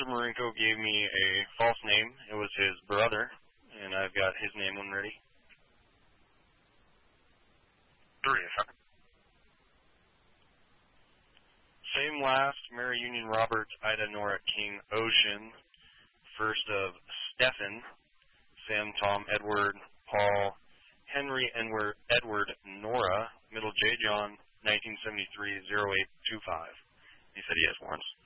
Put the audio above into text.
Mr. Marinko gave me a false name. It was his brother, and I've got his name when ready. 3. Same last, Mary Union Roberts, Ida Nora King Ocean. First of Stephen, Sam Tom Edward Paul Henry Edward Nora, middle J John, 1973-0825. He said he has warrants.